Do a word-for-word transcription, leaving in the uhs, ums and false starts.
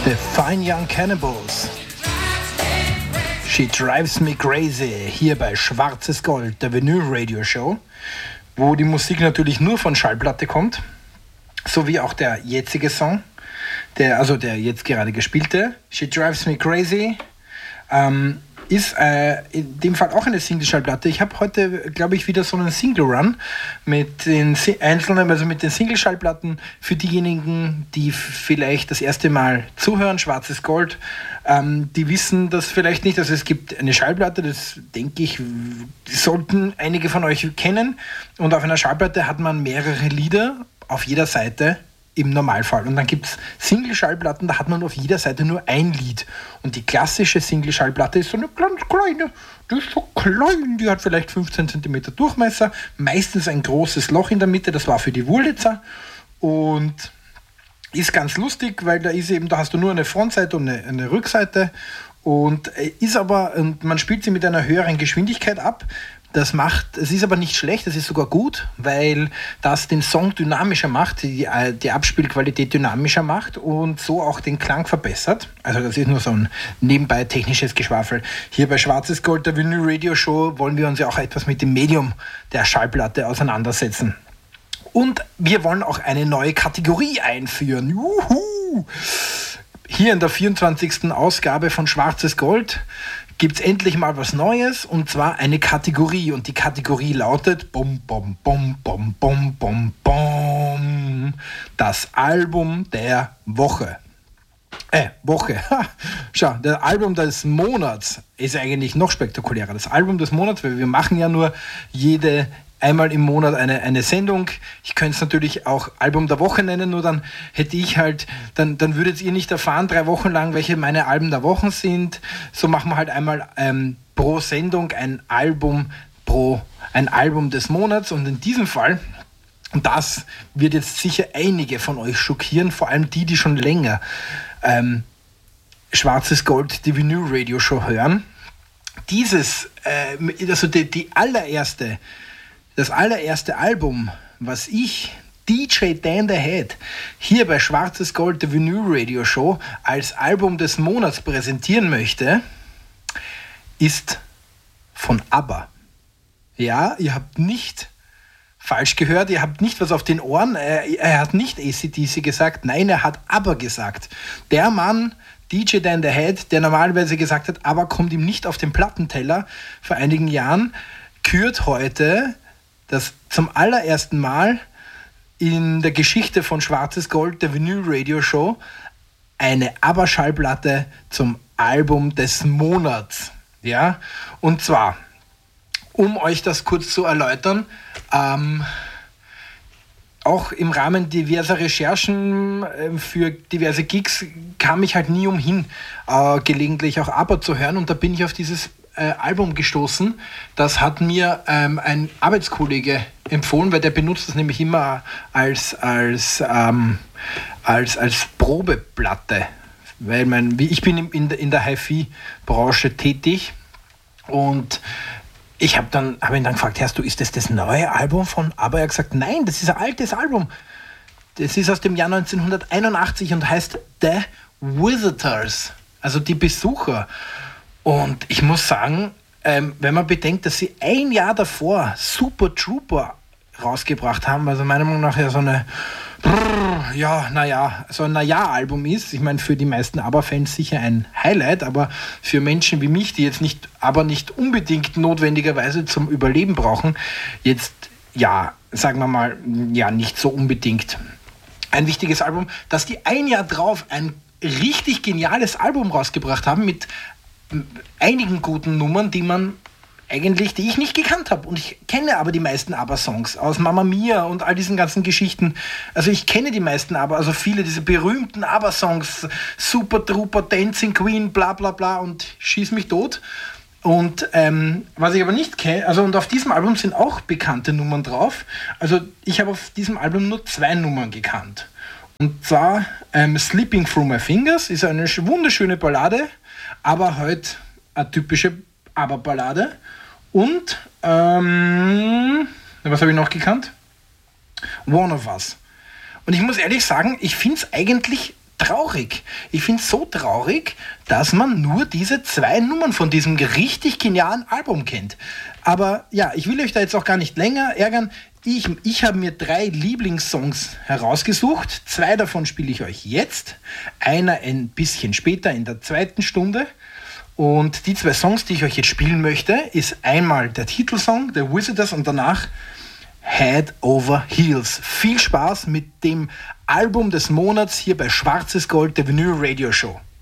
The Fine Young Cannibals. She Drives Me Crazy. Hier bei Schwarzes Gold, der Vinyl Radio Show, wo die Musik natürlich nur von Schallplatte kommt, so wie auch der jetzige Song, der, also der jetzt gerade gespielte, She Drives Me Crazy, ähm, ist äh, in dem Fall auch eine Single-Schallplatte. Ich habe heute, glaube ich, wieder so einen Single-Run mit den si- einzelnen, also mit den Single-Schallplatten für diejenigen, die f- vielleicht das erste Mal zuhören, Schwarzes Gold, ähm, die wissen das vielleicht nicht. Also es gibt eine Schallplatte, das denke ich, sollten einige von euch kennen. Und auf einer Schallplatte hat man mehrere Lieder auf jeder Seite. Im Normalfall. Und dann gibt es Single-Schallplatten, da hat man auf jeder Seite nur ein Lied. Und die klassische Single-Schallplatte ist so eine ganz kleine, die ist so klein, die hat vielleicht fünfzehn Zentimeter Durchmesser, meistens ein großes Loch in der Mitte, das war für die Wurlitzer. Und ist ganz lustig, weil da ist eben, da hast du nur eine Frontseite und eine, eine Rückseite. Und ist aber, und man spielt sie mit einer höheren Geschwindigkeit ab. Das macht, es ist aber nicht schlecht, es ist sogar gut, weil das den Song dynamischer macht, die, die Abspielqualität dynamischer macht und so auch den Klang verbessert. Also das ist nur so ein nebenbei technisches Geschwafel. Hier bei Schwarzes Gold, der Vinyl Radio Show, wollen wir uns ja auch etwas mit dem Medium der Schallplatte auseinandersetzen. Und wir wollen auch eine neue Kategorie einführen. Juhu! Hier in der vierundzwanzigsten Ausgabe von Schwarzes Gold gibt es endlich mal was Neues, und zwar eine Kategorie. Und die Kategorie lautet bum, bum, bum, bum, bum, bum, bum, das Album der Woche. Äh, Woche. Schau, das Album des Monats ist eigentlich noch spektakulärer. Das Album des Monats, weil wir machen ja nur jede einmal im Monat eine, eine Sendung. Ich könnte es natürlich auch Album der Woche nennen, nur dann hätte ich halt, dann, dann würdet ihr nicht erfahren, drei Wochen lang, welche meine Alben der Wochen sind. So machen wir halt einmal ähm, pro Sendung ein Album pro, ein Album des Monats, und in diesem Fall, und das wird jetzt sicher einige von euch schockieren, vor allem die, die schon länger ähm, Schwarzes Gold, die Vinyl Radio Show hören. Dieses, äh, also die, die allererste Das allererste Album, was ich, D J Dan the Head, hier bei Schwarzes Gold, der Vinyl Radio Show, als Album des Monats präsentieren möchte, ist von ABBA. Ja, ihr habt nicht falsch gehört, ihr habt nicht was auf den Ohren, er, er hat nicht A C D C gesagt, nein, er hat ABBA gesagt. Der Mann, D J Dan the Head, der normalerweise gesagt hat, ABBA kommt ihm nicht auf den Plattenteller vor einigen Jahren, kürt heute das zum allerersten Mal in der Geschichte von Schwarzes Gold, der Vinyl Radio Show, eine ABBA-Schallplatte zum Album des Monats. Ja? Und zwar, um euch das kurz zu erläutern, ähm, auch im Rahmen diverser Recherchen äh, für diverse Gigs kam ich halt nie umhin, äh, gelegentlich auch ABBA zu hören, und da bin ich auf dieses Äh, Album gestoßen. Das hat mir ähm, ein Arbeitskollege empfohlen, weil der benutzt das nämlich immer als, als, ähm, als, als Probeplatte. Weil mein, wie, ich bin in der, in der Hi-Fi-Branche tätig, und ich habe dann, hab ihn dann gefragt, Herrst du, ist das das neue Album von ABBA? Er hat gesagt, nein, das ist ein altes Album. Das ist aus dem Jahr neunzehnhunderteinundachtzig und heißt The Visitors, also die Besucher. Und ich muss sagen, ähm, wenn man bedenkt, dass sie ein Jahr davor Super Trooper rausgebracht haben, also meiner Meinung nach ja so eine, brrr, ja, naja, so ein Naja-Album ist. Ich meine, für die meisten ABBA-Fans sicher ein Highlight, aber für Menschen wie mich, die jetzt nicht, aber nicht unbedingt notwendigerweise zum Überleben brauchen, jetzt, ja, sagen wir mal, ja, nicht so unbedingt ein wichtiges Album, dass die ein Jahr drauf ein richtig geniales Album rausgebracht haben mit einigen guten Nummern, die man eigentlich, die ich nicht gekannt habe. Und ich kenne aber die meisten ABBA-Songs aus Mamma Mia und all diesen ganzen Geschichten. Also ich kenne die meisten ABBA, also viele dieser berühmten ABBA-Songs, Super Trooper, Dancing Queen, bla bla bla und Schieß mich tot. Und ähm, was ich aber nicht kenne, also und auf diesem Album sind auch bekannte Nummern drauf. Also ich habe auf diesem Album nur zwei Nummern gekannt. Und zwar ähm, Slipping Through My Fingers ist eine wunderschöne Ballade, aber halt eine typische ABBA-Ballade. Und, ähm, was habe ich noch gekannt? One of Us. Und ich muss ehrlich sagen, ich finde es eigentlich traurig. Ich finde es so traurig, dass man nur diese zwei Nummern von diesem richtig genialen Album kennt. Aber ja, ich will euch da jetzt auch gar nicht länger ärgern. Ich, ich habe mir drei Lieblingssongs herausgesucht. Zwei davon spiele ich euch jetzt. Einer ein bisschen später in der zweiten Stunde. Und die zwei Songs, die ich euch jetzt spielen möchte, ist einmal der Titelsong, The Visitors, und danach Head Over Heels. Viel Spaß mit dem Album des Monats hier bei Schwarzes Gold, der Vinyl Radio Show.